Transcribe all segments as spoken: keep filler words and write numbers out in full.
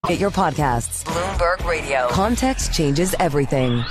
Get your podcasts. Bloomberg Radio. Context changes everything.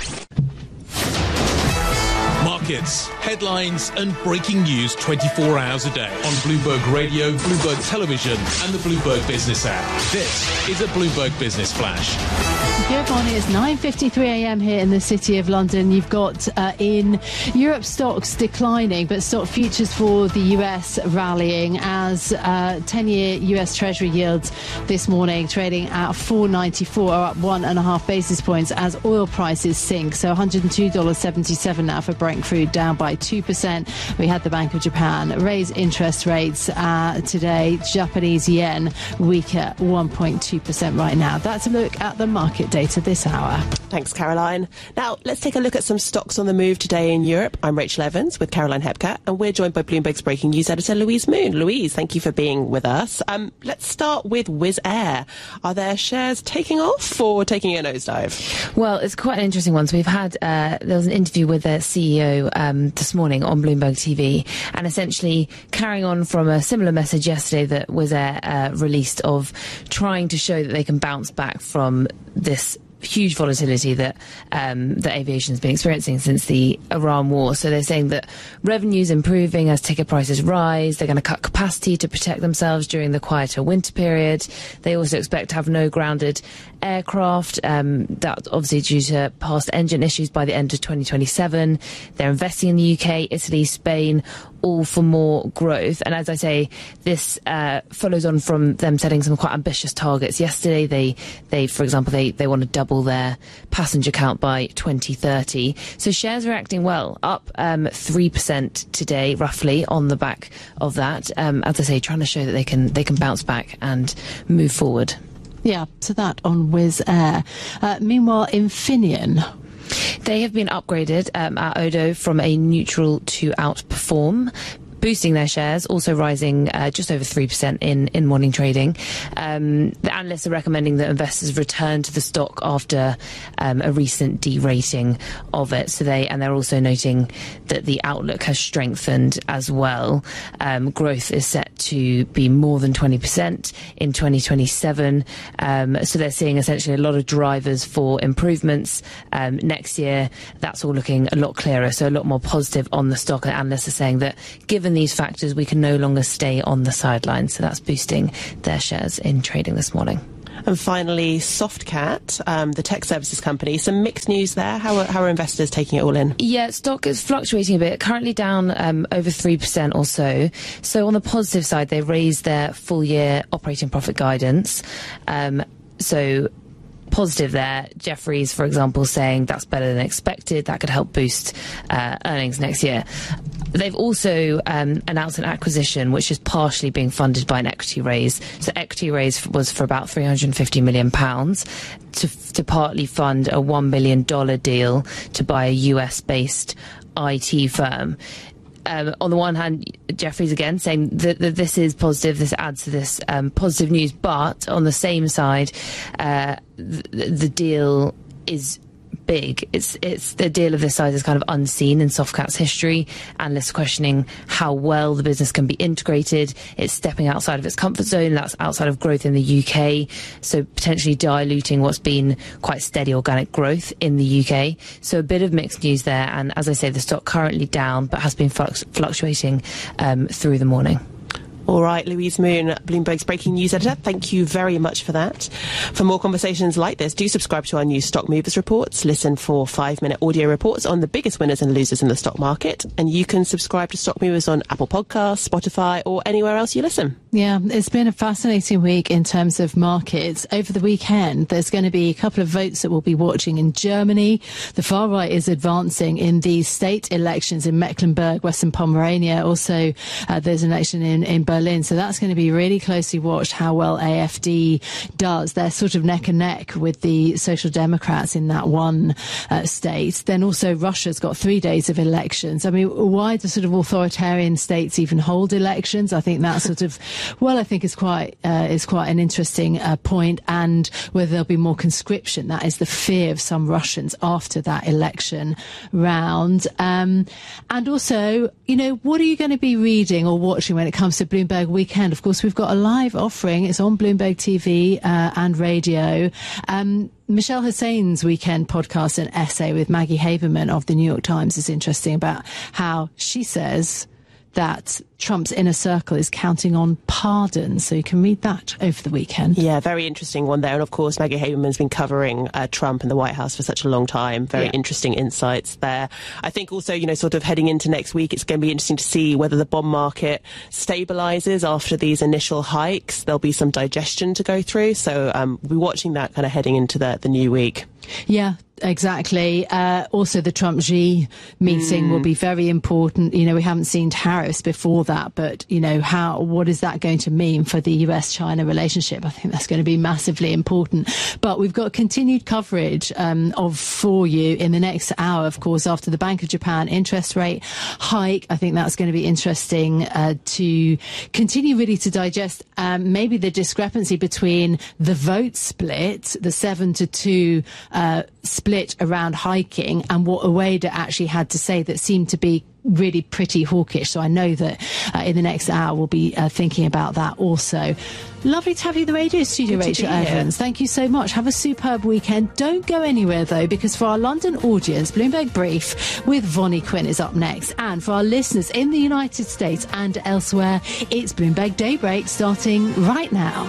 Markets, headlines and breaking news twenty-four hours a day on Bloomberg Radio, Bloomberg Television and the Bloomberg Business app. This is a Bloomberg Business Flash. Good morning. It's nine fifty-three a m here in the City of London. You've got uh, in Europe stocks declining, but stock futures for the U S rallying as uh, ten-year U S Treasury yields this morning trading at four ninety-four are up one and a half basis points as oil prices sink. So one hundred two dollars seventy-seven now for Brent crude, down by two percent. We had the Bank of Japan raise interest rates uh, today. Japanese yen weaker one point two percent right now. That's a look at the market data this hour. Thanks, Caroline. Now, let's take a look at some stocks on the move today in Europe. I'm Rachel Evans with Caroline Hepker, and we're joined by Bloomberg's breaking news editor, Louise Moon. Louise, thank you for being with us. Um, let's start with Wizz Air. Are their shares taking off or taking a nosedive? Well, it's quite an interesting one. So we've had, uh, there was an interview with their C E O um, this morning on Bloomberg T V, and essentially carrying on from a similar message yesterday that Wizz Air uh, released of trying to show that they can bounce back from this huge volatility that um, that aviation has been experiencing since the Iran war. So they're saying that revenue's improving as ticket prices rise. They're going to cut capacity to protect themselves during the quieter winter period. They also expect to have no grounded aircraft. Um, that's obviously due to past engine issues by the end of twenty twenty-seven. They're investing in the U K, Italy, Spain, all for more growth. And as I say, this uh, follows on from them setting some quite ambitious targets. Yesterday, they, they for example, they, they want to double their passenger count by twenty thirty. So shares are acting well, up um, three percent today, roughly, on the back of that. Um, as I say, trying to show that they can they can bounce back and move forward. Yeah, so that on Wizz Air. Uh, meanwhile, Infineon. They have been upgraded um, at Odo from a neutral to outperform, boosting their shares, also rising uh, just over three percent in, in morning trading. Um, the analysts are recommending that investors return to the stock after um, a recent derating of it. So they, and they're also noting that the outlook has strengthened as well. Um, growth is set to be more than twenty percent in twenty twenty-seven. Um, so they're seeing essentially a lot of drivers for improvements um, next year. That's all looking a lot clearer, so a lot more positive on the stock. And analysts are saying that given these factors, we can no longer stay on the sidelines. So that's boosting their shares in trading this morning. And finally, Softcat, um, the tech services company. Some mixed news there. How are, how are investors taking it all in? Yeah, stock is fluctuating a bit, currently down um, over three percent or so. So on the positive side, they raised their full year operating profit guidance. Um, so positive there. Jefferies, for example, saying that's better than expected. That could help boost uh, earnings next year. They've also um, announced an acquisition which is partially being funded by an equity raise. So equity raise was for about three hundred fifty million pounds to, to partly fund a one billion dollars deal to buy a U S-based I T firm. Um, on the one hand, Jefferies again saying that, that this is positive, this adds to this um, positive news, but on the same side, uh, the, the deal is big. It's it's the deal of this size is kind of unseen in Softcat's history. Analysts questioning how well the business can be integrated. It's stepping outside of its comfort zone. That's outside of growth in the U K, so potentially diluting what's been quite steady organic growth in the U K. So a bit of mixed news there. And as I say, the stock currently down, but has been flux- fluctuating um, through the morning. All right, Louise Moon, Bloomberg's breaking news editor. Thank you very much for that. For more conversations like this, do subscribe to our new Stock Movers reports. Listen for five-minute audio reports on the biggest winners and losers in the stock market. And you can subscribe to Stock Movers on Apple Podcasts, Spotify, or anywhere else you listen. Yeah, it's been a fascinating week in terms of markets. Over the weekend, there's going to be a couple of votes that we'll be watching in Germany. The far right is advancing in the state elections in Mecklenburg, Western Pomerania. Also, uh, there's an election in, in Berlin. So that's going to be really closely watched how well A F D does. They're sort of neck and neck with the Social Democrats in that one uh, state. Then also Russia's got three days of elections. I mean, why do sort of authoritarian states even hold elections? I think that sort of Well, I think it's quite uh, it's quite an interesting uh, point, and whether there'll be more conscription. That is the fear of some Russians after that election round. Um, and also, you know, what are you going to be reading or watching when it comes to Bloomberg Weekend? Of course, we've got a live offering. It's on Bloomberg T V uh, and radio. Um, Michelle Hussein's weekend podcast and essay with Maggie Haberman of the New York Times is interesting about how she says that Trump's inner circle is counting on pardons. So you can read that over the weekend. Yeah, very interesting one there. And of course, Maggie Haberman's been covering uh, Trump and the White House for such a long time. Very yeah. interesting insights there. I think also, you know, sort of heading into next week, it's going to be interesting to see whether the bond market stabilizes after these initial hikes. There'll be some digestion to go through. So um, we'll be watching that kind of heading into the, the new week. Yeah, exactly. Uh, also, the Trump-Xi meeting mm. will be very important. You know, we haven't seen tariffs before that, but, you know, how, what is that going to mean for the U S China relationship? I think that's going to be massively important. But we've got continued coverage um, of for you in the next hour, of course, after the Bank of Japan interest rate hike. I think that's going to be interesting uh, to continue really to digest um, maybe the discrepancy between the vote split, the seven to two uh, split around hiking, and what Ueda actually had to say that seemed to be really pretty hawkish. So I know that uh, in the next hour we'll be uh, thinking about that also. Lovely to have you in the radio studio, Good Rachel Evans. Thank you so much. Have a superb weekend. Don't go anywhere, though, because for our London audience, Bloomberg Brief with Vonnie Quinn is up next. And for our listeners in the United States and elsewhere, it's Bloomberg Daybreak starting right now.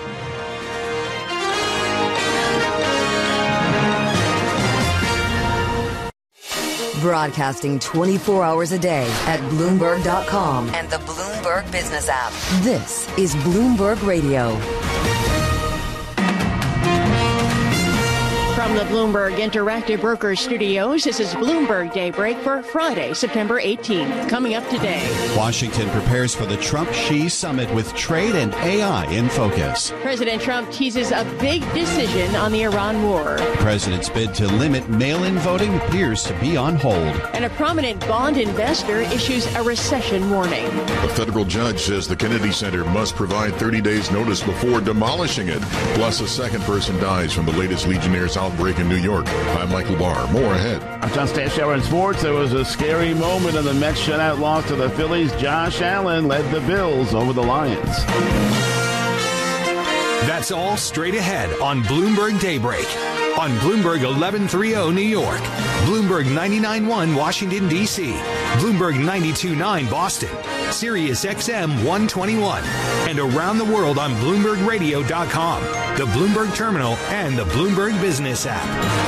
Broadcasting twenty-four hours a day at Bloomberg dot com and the Bloomberg Business app. This is Bloomberg Radio. From the Bloomberg Interactive Brokers Studios, this is Bloomberg Daybreak for Friday, September eighteenth. Coming up today, Washington prepares for the Trump-Xi summit with trade and A I in focus. President Trump teases a big decision on the Iran war. President's bid to limit mail-in voting appears to be on hold. And a prominent bond investor issues a recession warning. A federal judge says the Kennedy Center must provide thirty days notice before demolishing it. Plus, a second person dies from the latest Legionnaire's outbreak in New York. I'm Michael Barr. More ahead. I'm John Stashower in sports. There was a scary moment in the Mets shutout loss to the Phillies. Josh Allen led the Bills over the Lions. That's all straight ahead on Bloomberg Daybreak. On Bloomberg eleven thirty New York, Bloomberg ninety-nine point one Washington, D C, Bloomberg ninety-two point nine Boston, Sirius X M one twenty-one, and around the world on Bloomberg Radio dot com, the Bloomberg Terminal, and the Bloomberg Business app.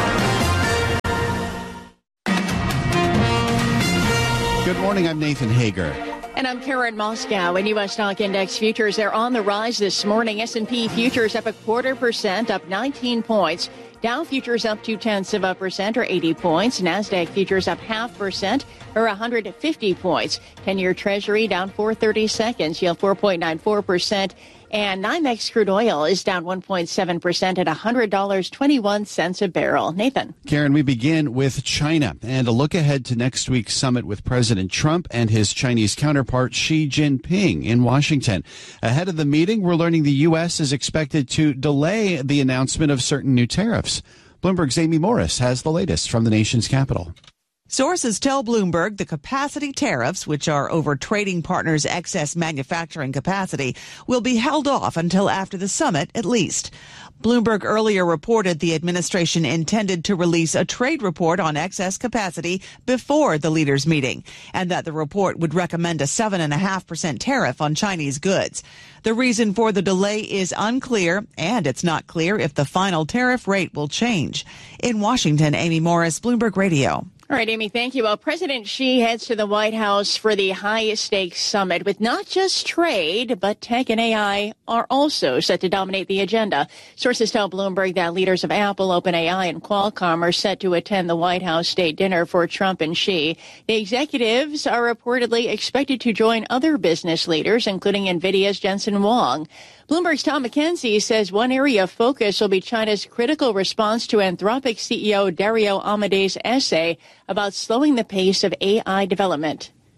Good morning, I'm Nathan Hager. And I'm Karen Moscow. In U S stock index futures, they're on the rise this morning. S and P futures up a quarter percent, up nineteen points. Dow futures up two-tenths of a percent, or eighty points. NASDAQ futures up half percent, or one hundred fifty points. ten-year Treasury down four thirty-seconds, yield four point nine four percent. And NYMEX crude oil is down one point seven percent at one hundred dollars and twenty-one cents a barrel. Nathan. Karen, we begin with China and a look ahead to next week's summit with President Trump and his Chinese counterpart Xi Jinping in Washington. Ahead of the meeting, we're learning the U S is expected to delay the announcement of certain new tariffs. Bloomberg's Amy Morris has the latest from the nation's capital. Sources tell Bloomberg the capacity tariffs, which are over trading partners' excess manufacturing capacity, will be held off until after the summit at least. Bloomberg earlier reported the administration intended to release a trade report on excess capacity before the leaders' meeting, and that the report would recommend a seven point five percent tariff on Chinese goods. The reason for the delay is unclear, and it's not clear if the final tariff rate will change. In Washington, Amy Morris, Bloomberg Radio. All right, Amy, thank you. Well, President Xi heads to the White House for the high-stakes summit with not just trade, but tech and A I are also set to dominate the agenda. Sources tell Bloomberg that leaders of Apple, OpenAI, and Qualcomm are set to attend the White House state dinner for Trump and Xi. The executives are reportedly expected to join other business leaders, including NVIDIA's Jensen Huang. Bloomberg's Tom McKenzie says one area of focus will be China's critical response to Anthropic C E O Dario Amade's essay about slowing the pace of A I development.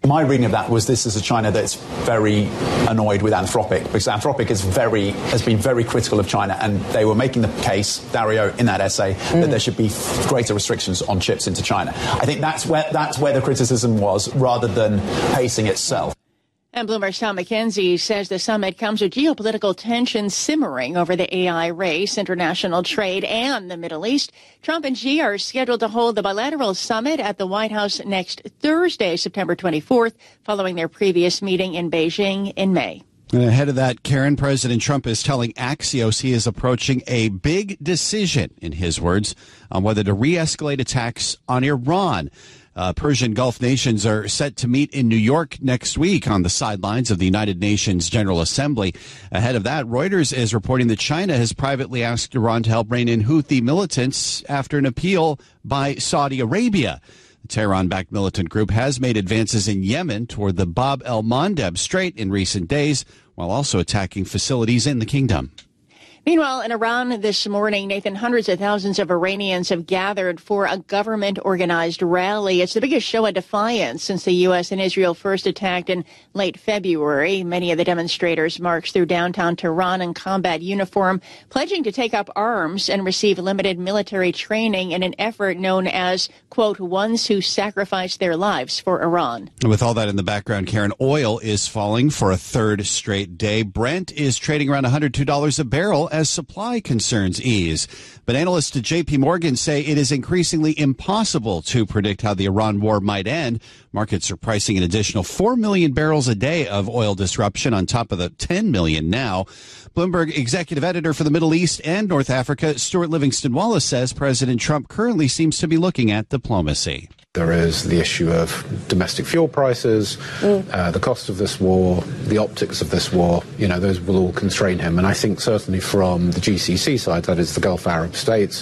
My reading of that was this is a China that's very annoyed with Anthropic, because Anthropic is very has been very critical of China, and they were making the case, Dario, in that essay, mm. that there should be greater restrictions on chips into China. I think that's where that's where the criticism was, rather than pacing itself. And Bloomberg's Tom McKenzie says the summit comes with geopolitical tensions simmering over the A I race, international trade, and the Middle East. Trump and Xi are scheduled to hold the bilateral summit at the White House next Thursday, September twenty-fourth, following their previous meeting in Beijing in May. And ahead of that, Karen, President Trump is telling Axios he is approaching a big decision, in his words, on whether to re-escalate attacks on Iran. Uh, Persian Gulf nations are set to meet in New York next week on the sidelines of the United Nations General Assembly. Ahead of that, Reuters is reporting that China has privately asked Iran to help rein in Houthi militants after an appeal by Saudi Arabia. The Tehran-backed militant group has made advances in Yemen toward the Bab el-Mandeb Strait in recent days, while also attacking facilities in the kingdom. Meanwhile, in Iran this morning, Nathan, hundreds of thousands of Iranians have gathered for a government-organized rally. It's the biggest show of defiance since the U S and Israel first attacked in late February. Many of the demonstrators marched through downtown Tehran in combat uniform, pledging to take up arms and receive limited military training in an effort known as, quote, ones who sacrificed their lives for Iran. With all that in the background, Karen, oil is falling for a third straight day. Brent is trading around one hundred two dollars a barrel as supply concerns ease. But analysts at J P Morgan say it is increasingly impossible to predict how the Iran war might end. Markets are pricing an additional four million barrels a day of oil disruption on top of the ten million now. Bloomberg executive editor for the Middle East and North Africa, Stuart Livingston Wallace, says President Trump currently seems to be looking at diplomacy. There is the issue of domestic fuel prices, mm. uh, the cost of this war, the optics of this war. You know, those will all constrain him. And I think certainly from the G C C side, that is the Gulf Arab states,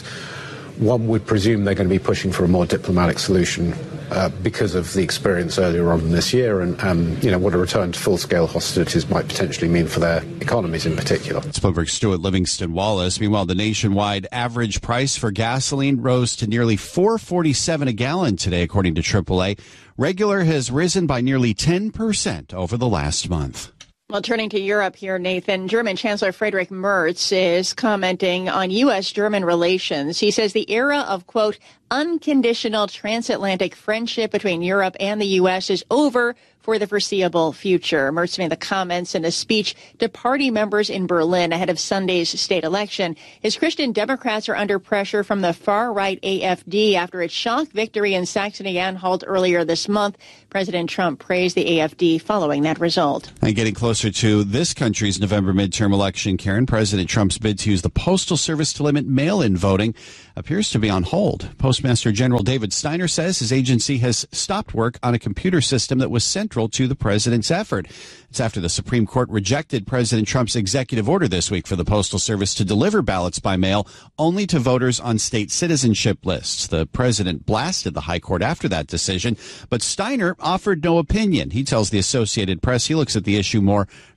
one would presume they're going to be pushing for a more diplomatic solution uh, because of the experience earlier on this year and, um, you know, what a return to full-scale hostilities might potentially mean for their economies in particular. It's Bloomberg Stuart Livingston Wallace. Meanwhile, the nationwide average price for gasoline rose to nearly four dollars and forty-seven cents a gallon today, according to triple A. Regular has risen by nearly ten percent over the last month. Well, turning to Europe here, Nathan, German Chancellor Friedrich Merz is commenting on U S German relations. He says the era of, quote, unconditional transatlantic friendship between Europe and the U S is over for the foreseeable future. Merz made the comments in a speech to party members in Berlin ahead of Sunday's state election. His Christian Democrats are under pressure from the far-right A F D after its shock victory in Saxony-Anhalt earlier this month. President Trump praised the A F D following that result. And getting closer to this country's November midterm election, Karen, President Trump's bid to use the Postal Service to limit mail-in voting appears to be on hold. Postmaster General David Steiner says his agency has stopped work on a computer system that was central to the president's effort. It's after the Supreme Court rejected President Trump's executive order this week for the Postal Service to deliver ballots by mail only to voters on state citizenship lists. The president blasted the high court after that decision, but Steiner offered no opinion. He tells the Associated Press he looks at the issue more